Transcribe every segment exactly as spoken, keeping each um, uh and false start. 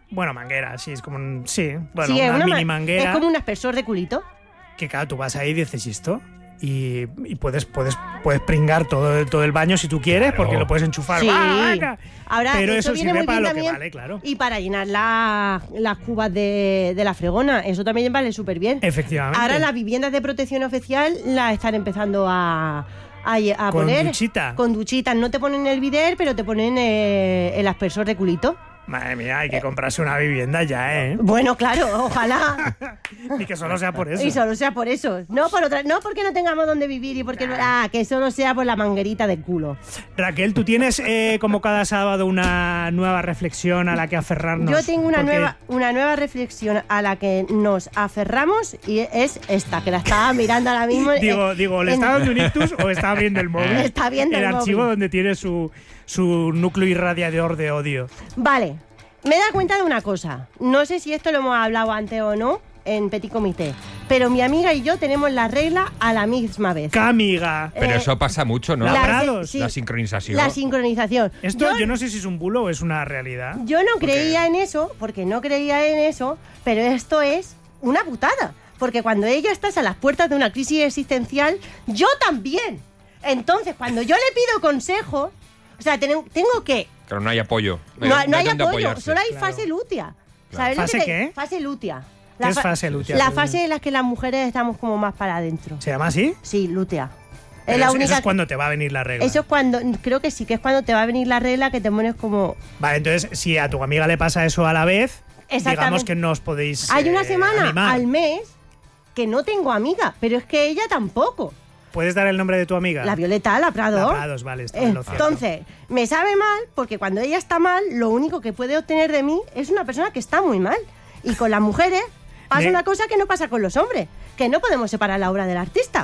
Bueno, manguera, sí, es como un... Sí, bueno, Sí, es una, una mini ma- manguera. Es como un aspersor de culito. Que claro, tú vas ahí y dices, ¿y esto? Y, y puedes, puedes, puedes pringar todo, todo el baño si tú quieres, Claro. porque lo puedes enchufar. Sí. ¡Ah! Ahora, Pero eso eso viene sirve muy para bien lo que también. vale, claro. Y para llenar la- las cubas de, de la fregona. Eso también vale súper bien. Efectivamente. Ahora las viviendas de protección oficial las están empezando a, a, a Con poner. duchita. Con duchitas. No te ponen el bidet, pero te ponen eh, el aspersor de culito. Madre mía, hay que comprarse una vivienda ya, ¿eh? Bueno, claro, ojalá. Y que solo sea por eso. Y solo sea por eso. No por otra, no porque no tengamos dónde vivir y porque ah, que solo sea por la manguerita del culo. Raquel, ¿tú tienes eh, como cada sábado una nueva reflexión a la que aferrarnos? Yo tengo una Porque- nueva, una nueva reflexión a la que nos aferramos y es esta, que la estaba mirando ahora mismo. Digo, eh, digo, ¿le en- está dando un ictus o está abriendo el móvil? Está viendo el archivo móvil. donde tiene su, su núcleo irradiador de odio. Vale, me he dado cuenta de una cosa. No sé si esto lo hemos hablado antes o no en Petit Comité, pero mi amiga y yo tenemos la regla a la misma vez. ¡Camiga! Pero Eh, eso pasa mucho, ¿no? la- Labrados. sí, La sincronización. La sincronización. Esto Yo- yo no sé si es un bulo o es una realidad. Yo no Porque- creía en eso, porque no creía en eso, pero esto es una putada. Porque cuando ella está a las puertas de una crisis existencial, yo también. Entonces, cuando yo le pido consejo, o sea, ten- tengo que... Pero no hay apoyo. No, no hay dónde apoyo, apoyarse. solo hay Claro. fase lútea. Claro. ¿Sabes lo ¿Fase que te- qué? Fase lútea. ¿Qué es fa- fase lútea? La fase en la que las mujeres estamos como más para adentro. ¿Se llama así? Sí, lútea. Pero Es la eso- única... Eso es cuando te va a venir la regla. Eso es cuando... Creo que sí, que es cuando te va a venir la regla que te pones como... Vale, entonces, si a tu amiga le pasa eso a la vez, Exactamente. digamos que no os podéis Hay una eh, semana animar. al mes que no tengo amiga, pero es que ella tampoco. ¿Puedes dar el nombre de tu amiga? La Violeta, la Prado. La Prados, vale, está en lo cierto. Entonces, me sabe mal porque cuando ella está mal, lo único que puede obtener de mí es una persona que está muy mal. Y con las mujeres pasa Me- una cosa que no pasa con los hombres, que no podemos separar la obra del artista.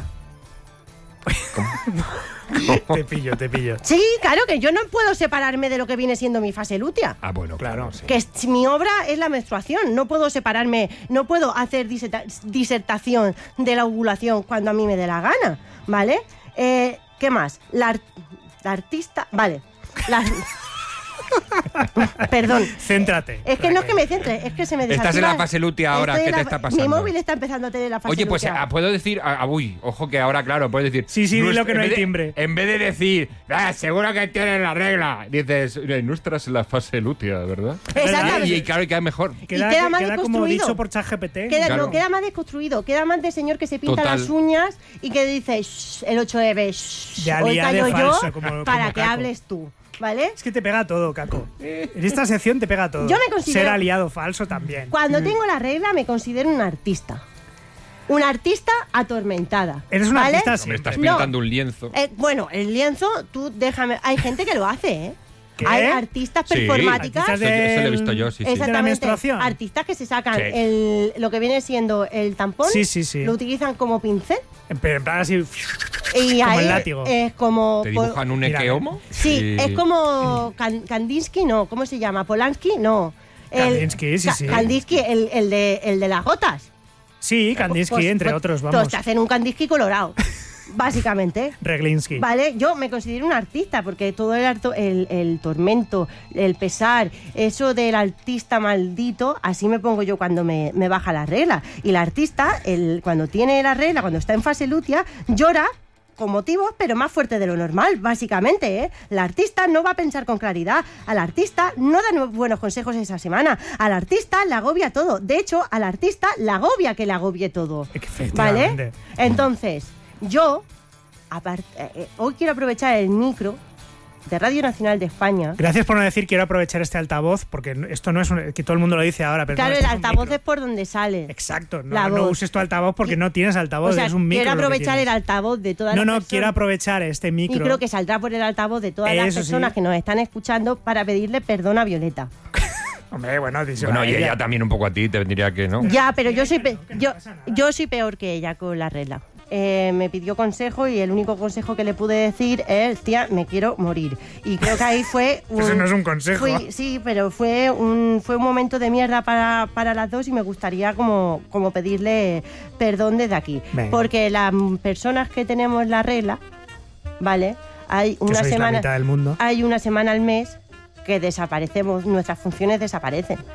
Te pillo, te pillo. Sí, claro que yo no puedo separarme de lo que viene siendo mi fase lútea. Ah, bueno, Claro. claro. sí. Que es- mi obra es la menstruación, no puedo separarme, no puedo hacer diserta- disertación de la ovulación cuando a mí me dé la gana, ¿vale? Eh, ¿Qué más? La, ar- la artista, vale. La- Perdón. Céntrate. Es que no es Raquel. que me centre, es que se me desactiva. Estás en la fase lútea ahora, Estoy ¿qué en te la está fa- pasando? Mi móvil está empezando a tener la fase Oye, pues lútea. ah, puedo decir, ah, ah, uy, ojo que ahora, claro, puedes decir. Sí, sí, dilo nuestra- que no en hay vez de- timbre. En vez de decir, ah, seguro que tienes la regla, dices, "Eh, nuestra es la fase lútea, ¿verdad? Exactamente. Y, y claro, y queda mejor. Queda, Y queda más queda como deconstruido. dicho por ChatGPT. Queda, Claro. No, queda más desconstruido, queda más de señor que se pinta Total. las uñas y que dice "Shh, el ocho eve, shh, De hoy aliá de callo yo falso, como- para como que Caco. hables tú, ¿vale? Es que te pega todo, Caco. En esta sección te pega todo. Yo me considero- Ser aliado falso también. Cuando tengo la regla me considero un artista. Una artista atormentada. Eres una ¿vale? artista Me siempre. estás No. pintando un lienzo. Eh, bueno, el lienzo, tú déjame... Hay gente que lo hace, ¿eh? ¿Qué? Hay artistas Sí, performáticas... artistas Eso, de- eso lo he visto yo, sí, sí. Esa- de la Exactamente. menstruación. Artistas que se sacan Sí. el, lo que viene siendo el tampón, Sí, sí, sí. lo utilizan como pincel Pero en plan así. y Como ahí el látigo. es como... ¿Te por- dibujan un Mira, equeomo? Sí, Y- es como Kan- Kandinsky, no, ¿cómo se llama? Polanski, no. El- Kandinsky, sí, Ka- sí. Kandinsky, el, el de, el de las gotas. Sí, Kandinsky, Pues- entre pues- otros, Pues vamos. te hacen un Kandinsky colorado, básicamente. Reglinsky. Vale, yo me considero un artista porque todo el, harto- el, el tormento, el pesar, eso del artista maldito, así me pongo yo cuando me, me baja la regla. Y el artista, el, cuando tiene la regla, cuando está en fase lútea, llora con motivos, pero más fuerte de lo normal, básicamente, ¿eh? El artista no va a pensar con claridad. Al artista no da nu- buenos consejos esa semana. Al artista le agobia todo. De hecho, al artista le agobia que le agobie todo. Efectivamente. ¿Vale? Entonces, yo, apart- eh, eh, hoy quiero aprovechar el micro de Radio Nacional de España. Gracias por no decir quiero aprovechar este altavoz, porque esto no es un- que todo el mundo lo dice ahora, pero Claro, no, el esto es un altavoz micro. es por donde sale. Exacto, no, la no voz. uses tu altavoz porque no tienes altavoz, O sea, es un micro. quiero lo que aprovechar el tienes. altavoz de todas No, las no, personas. quiero aprovechar este micro. Micro que saldrá por el altavoz de todas las Eso sí. personas que nos están escuchando para pedirle perdón a Violeta. Hombre, bueno, díselo Bueno, a y ella. ella también un poco a ti, te vendría que no. Ya, pero yo soy, pe- que no yo, pasa nada. yo soy peor que ella con la regla. Eh, me pidió consejo y el único consejo que le pude decir es, tía, me quiero morir. Y creo que ahí fue un... Eso no es un consejo. fui- sí, pero fue un, fue un momento de mierda para, para las dos y me gustaría como, como pedirle perdón desde aquí. Venga. Porque las personas que tenemos la regla, ¿vale? Hay Que una sois la semana... mitad del mundo. Hay una semana al mes que desaparecemos, nuestras funciones desaparecen.